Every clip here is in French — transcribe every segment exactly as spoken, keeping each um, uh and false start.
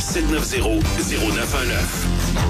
sept neuf zéro zéro neuf un neuf.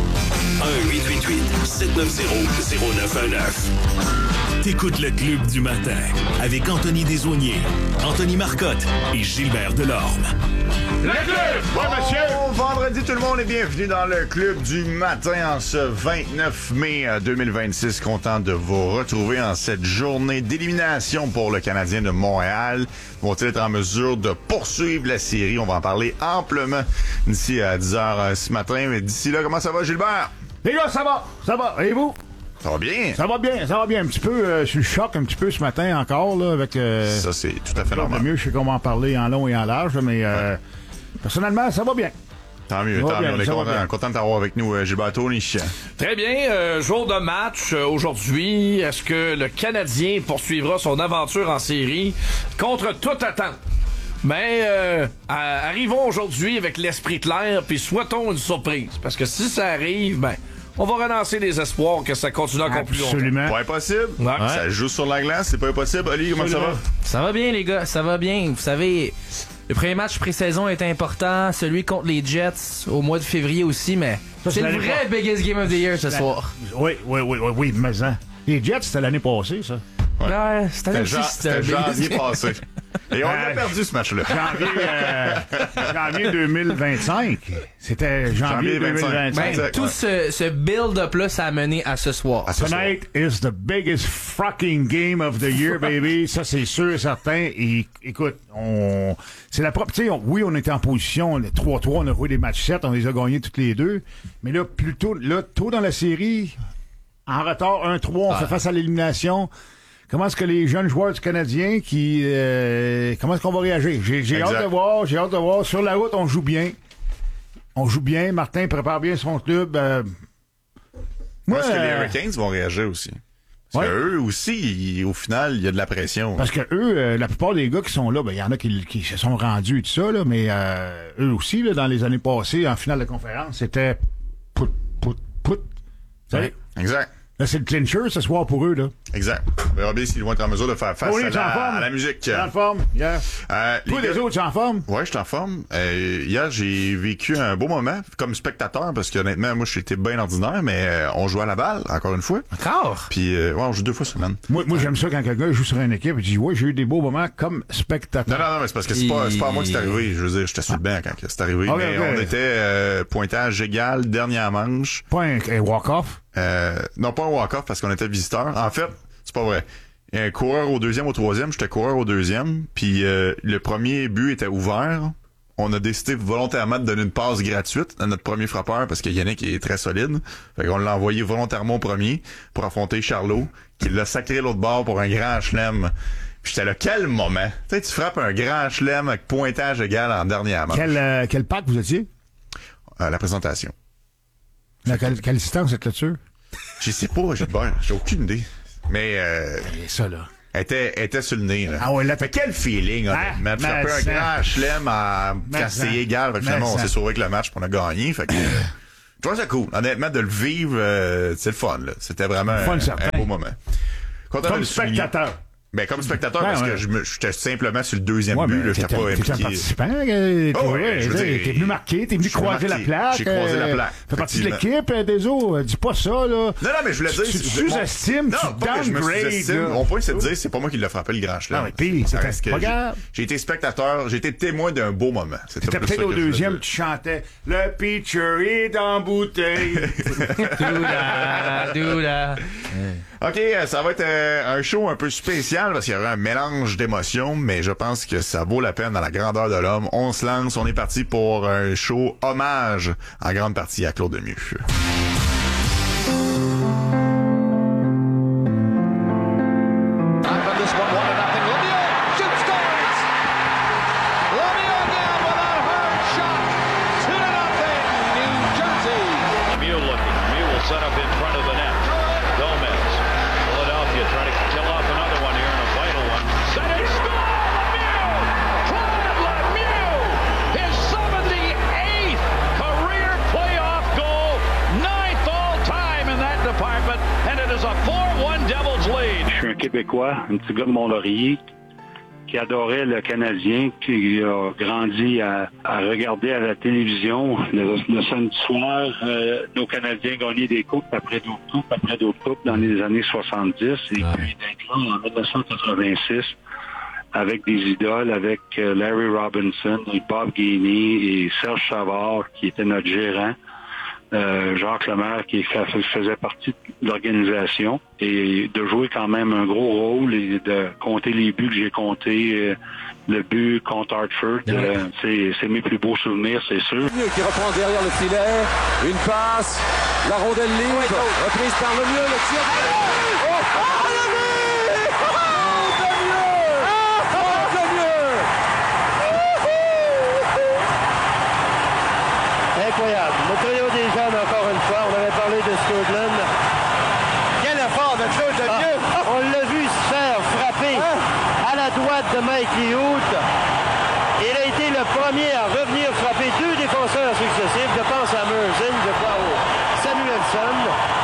un huit huit huit sept neuf zéro zéro neuf un neuf. T'écoutes le Club du matin avec Anthony Desaulniers, Anthony Marcotte et Gilbert Delorme. Le club! Ouais, monsieur! Bon vendredi, tout le monde, et bienvenue dans le Club du matin en ce vingt-neuf mai deux mille vingt-six. Content de vous retrouver en cette journée d'élimination pour le Canadien de Montréal. Vont-ils être en mesure de poursuivre la série? On va en parler amplement d'ici à dix heures ce matin. Mais d'ici là, comment ça va, Gilbert? Les gars, ça va! Ça va! Et vous? Ça va bien? Ça va bien, ça va bien. Un petit peu, euh, je suis choc un petit peu ce matin encore, là, avec... Euh, ça, c'est tout à fait normal. mieux, je sais comment en parler en long et en large, mais euh, ouais. Personnellement, ça va bien. Tant mieux, tant mieux. On est content, content de t'avoir avec nous, Gilbert Tony. Très bien. Euh, jour de match euh, aujourd'hui. Est-ce que le Canadien poursuivra son aventure en série contre toute attente? Mais euh, à, arrivons aujourd'hui avec l'esprit clair, puis souhaitons une surprise. Parce que si ça arrive, ben... on va relancer les espoirs que ça continue encore plus longtemps. Absolument. Pas impossible. Ouais. Ça joue sur la glace, c'est pas impossible. Oli, comment Absolument. ça va? Ça va bien, les gars, ça va bien. Vous savez, le premier match pré-saison est important, celui contre les Jets au mois de février aussi, mais ça, c'est, c'est le vrai pas. biggest game of the year ce la... soir. Oui, oui, oui, oui, oui, mais hein. Les Jets, c'était l'année passée, ça. Ouais, ouais c'était, c'était, aussi, ja- c'était, c'était janvier passé. Et on a euh, perdu ce match-là. Janvier, euh, janvier deux mille vingt-cinq. C'était janvier, janvier deux mille vingt-cinq. Ben, tout ouais. ce, ce build-up-là, ça a mené à ce soir. À ce Tonight soir. Is the biggest fucking game of the year, baby. Ça, c'est sûr et certain. Et écoute, on, c'est la propre, tu sais, oui, on était en position, on est trois trois, on a joué des matchs sept, on les a gagnés toutes les deux. Mais là, plutôt, là, tôt dans la série, en retard un trois, on ah. fait face à l'élimination. Comment est-ce que les jeunes joueurs du Canadien qui euh, comment est-ce qu'on va réagir? J'ai, j'ai hâte de voir, j'ai hâte de voir. Sur la route, on joue bien. On joue bien. Martin prépare bien son club. Euh, moi, est-ce que les Hurricanes vont réagir aussi? Parce ouais. qu'eux aussi, ils, au final, il y a de la pression. Parce que eux, euh, la plupart des gars qui sont là, ben il y en a qui, qui se sont rendus et tout ça, là, mais euh, eux aussi, là, dans les années passées, en finale de conférence, c'était put, put, put. Ouais. Exact. Là, c'est le clincher ce soir pour eux, là. Exact. On verra bien s'ils vont être en mesure de faire face oui, à, la, à la musique. Tu es en forme, yeah. Euh, Toi, les, les autres, tu es en forme? Ouais, je suis en forme. Euh, hier, j'ai vécu un beau moment comme spectateur, parce qu'honnêtement, moi, j'étais bien ordinaire, mais euh, on joue à la balle, encore une fois. Encore? Puis, euh, ouais, on joue deux fois semaine. Moi, moi j'aime ça quand quelqu'un joue sur une équipe et dit, ouais, j'ai eu des beaux moments comme spectateur. Non, non, non, mais c'est parce que c'est pas, c'est pas à moi que c'est arrivé. Je veux dire, j'étais sur le banc quand c'est arrivé. Okay, mais okay. On était euh, pointage égal, dernière manche. Pas un, un walk-off? Euh, non, pas un walk-off parce qu'on était visiteurs. En fait, c'est pas vrai. Il y a un coureur au deuxième, au troisième. J'étais coureur au deuxième. Puis euh, le premier but était ouvert. On a décidé volontairement de donner une passe gratuite à notre premier frappeur parce que Yannick est très solide. Fait qu'on l'a envoyé volontairement au premier pour affronter Charlot, qui l'a sacré l'autre bord pour un grand chelem. Puis j'étais là, quel moment? Tu sais, tu frappes un grand chelem avec pointage égal en dernière manche. Quel, euh, quel pack vous étiez? Euh, la présentation. La, quelle, quelle distance êtes là-dessus? Je sais pas, j'ai ben, j'ai aucune idée. Mais euh. Et ça là. Elle était, elle était sur le nez, là. Ah ouais, là. Fait quel feeling, honnêtement. Tu frappais un grand chelem à quand c'est égal. Fait que finalement, on s'est sauvé avec le match pour on a gagné. Fait que. Je trouve ça cool. Honnêtement, de le vivre, euh, c'est le fun, là. C'était vraiment un, un beau moment. Content Comme spectateur. Ben, comme spectateur, ben, parce ouais. que je me, j'étais simplement sur le deuxième ouais, but, là. J'étais pas impliqué. T'es un participant, euh, oh, ouais, je veux dire, t'es venu marquer, t'es venu croiser la plaque. J'ai croisé euh, la plaque. Fais partie de l'équipe, euh, Deso. Dis pas ça, là. Non, non, mais je voulais dire. Tu sous-estimes, tu downgrades. Mon point, c'est de dire, c'est pas moi qui l'ai frappé le grand chelem. Non, mais pis, c'est pas grave. J'ai été spectateur, j'ai été témoin d'un beau moment. C'était peut-être au deuxième, tu chantais « Le pitcher est en bouteille. » Doula, doula. OK, ça va être euh, un show un peu spécial parce qu'il y aura un mélange d'émotions, mais je pense que ça vaut la peine dans la grandeur de l'homme. On se lance, on est parti pour un show hommage en grande partie à Claude Lemieux. Québécois, un petit gars de Mont-Laurier qui adorait le Canadien, qui a grandi à, à regarder à la télévision le, le samedi soir, euh, nos Canadiens gagnaient des coupes après d'autres coupes, après d'autres coupes dans les années soixante-dix. Et ah. puis d'être là en dix-neuf cent quatre-vingt-six avec des idoles, avec euh, Larry Robinson et Bob Gainey et Serge Savard, qui était notre gérant. Euh, Jacques Lemaire qui faisait partie de l'organisation et de jouer quand même un gros rôle et de compter les buts que j'ai comptés, euh, le but contre Hartford, euh, c'est, c'est mes plus beaux souvenirs, c'est sûr. Qui reprend derrière le filet, une passe, la rondelle libre, reprise par le mieux, le tir. Oh, oh, incroyable. Le trio des jeunes, encore une fois. On avait parlé de Skoglund. Quel effort de Claude Lemieux! Ah, on l'a vu se faire frapper ah. à la droite de Mike Lihout. Il a été le premier à revenir frapper deux défenseurs successifs. Je pense à Merzing, je crois au Samuelson.